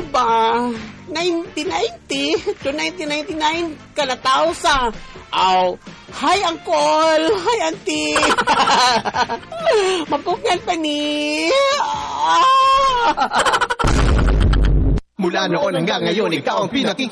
ba? 1990 to 1999 kalataw sa... Aw, hi uncle, hi auntie. Mapukyan pa ni. Mula noon hanggang ngayon, ikaw ang pinakikita.